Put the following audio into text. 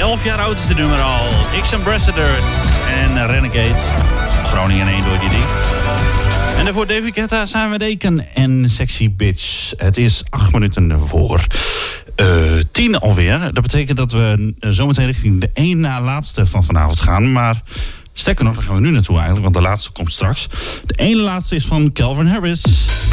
11 jaar oud is de nummer al. X-Ambassadors en Renegades. Groningen 1 door die ding. En daarvoor David Guetta, Simon Deken en Sexy Bitch. Het is 8 minuten voor 10 alweer. Dat betekent dat we zometeen richting de één na laatste van vanavond gaan. Maar sterker nog, daar gaan we nu naartoe eigenlijk, want de laatste komt straks. De ene laatste is van Calvin Harris.